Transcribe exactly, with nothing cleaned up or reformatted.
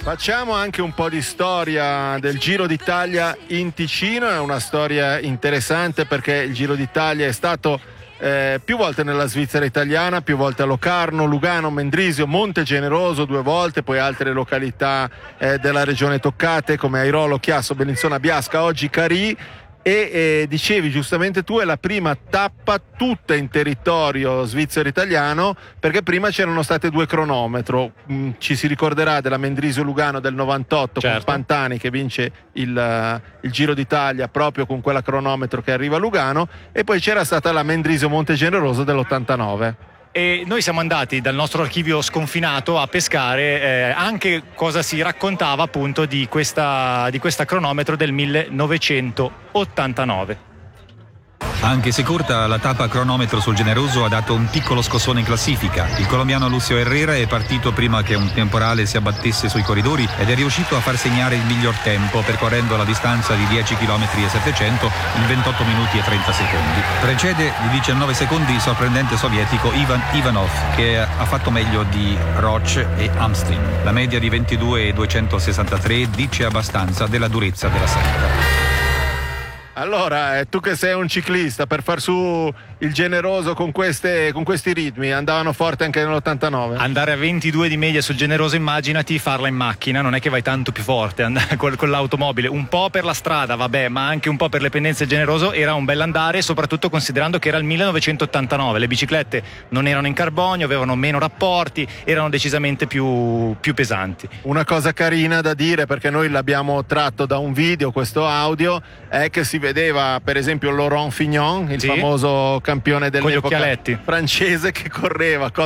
Facciamo anche un po' di storia del Giro d'Italia in Ticino. È una storia interessante perché il Giro d'Italia è stato eh, più volte nella Svizzera italiana, più volte a Locarno, Lugano, Mendrisio, Monte Generoso due volte, poi altre località eh, della regione toccate come Airolo, Chiasso, Bellinzona, Biasca, oggi Carì. E eh, dicevi giustamente tu, è la prima tappa tutta in territorio svizzero-italiano, perché prima c'erano state due cronometro. Mm, ci si ricorderà della Mendrisio-Lugano del novantotto, certo, con Pantani che vince il, uh, il Giro d'Italia proprio con quella cronometro che arriva a Lugano, e poi c'era stata la Mendrisio-Monte Generoso dell'ottantanove. E noi siamo andati dal nostro archivio sconfinato a pescare eh, anche cosa si raccontava appunto di questa, di questa cronometro del millenovecentottantanove. Anche se corta, la tappa cronometro sul Generoso ha dato un piccolo scossone in classifica. Il colombiano Lucio Herrera è partito prima che un temporale si abbattesse sui corridori ed è riuscito a far segnare il miglior tempo, percorrendo la distanza di dieci chilometri e settecento in ventotto minuti e trenta secondi. Precede di diciannove secondi il sorprendente sovietico Ivan Ivanov, che ha fatto meglio di Roche e Amstin. La media di ventidue virgola duecentosessantatré dice abbastanza della durezza della sella. Allora, eh, tu che sei un ciclista, per far su il Generoso con, queste, con questi ritmi, andavano forte anche nell'ottantanove? Andare a ventidue di media sul Generoso, immaginati farla in macchina, non è che vai tanto più forte andare con, con l'automobile, un po' per la strada, vabbè, ma anche un po' per le pendenze. Generoso era un bell'andare, soprattutto considerando che era il millenovecentottantanove, le biciclette non erano in carbonio, avevano meno rapporti, erano decisamente più, più pesanti. Una cosa carina da dire, perché noi l'abbiamo tratto da un video, questo audio, è che si vedeva per esempio Laurent Fignon, il sì, famoso campione dell'epoca francese, che correva